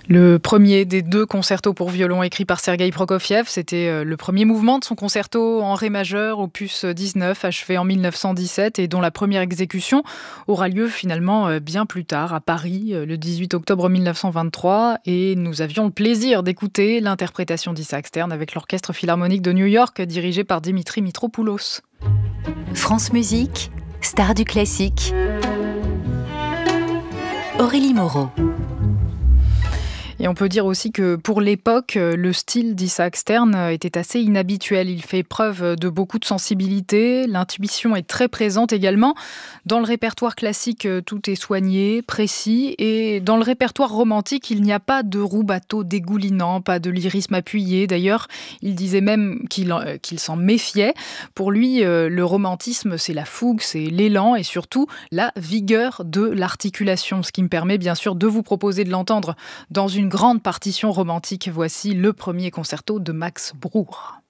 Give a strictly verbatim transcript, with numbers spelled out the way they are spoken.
Le premier des deux concertos pour violon écrits par Sergueï Prokofiev, c'était le premier mouvement de son concerto en ré majeur, opus dix-neuf, achevé en mille neuf cent dix-sept et dont la première exécution aura lieu finalement bien plus tard, à Paris, le dix-huit octobre mille neuf cent vingt-trois. Et nous avions le plaisir d'écouter l'interprétation d'Isaac Stern avec l'Orchestre Philharmonique de New York, dirigé par Dimitri Mitropoulos. France Musique, star du classique. Aurélie Moreau. Et on peut dire aussi que pour l'époque, le style d'Isaac Stern était assez inhabituel. Il fait preuve de beaucoup de sensibilité. L'intuition est très présente également. Dans le répertoire classique, tout est soigné, précis. Et dans le répertoire romantique, il n'y a pas de roux-bateau dégoulinant, pas de lyrisme appuyé. D'ailleurs, il disait même qu'il, qu'il s'en méfiait. Pour lui, le romantisme, c'est la fougue, c'est l'élan et surtout la vigueur de l'articulation. Ce qui me permet bien sûr de vous proposer de l'entendre dans une grande partition romantique. Voici le premier concerto de Max Bruch.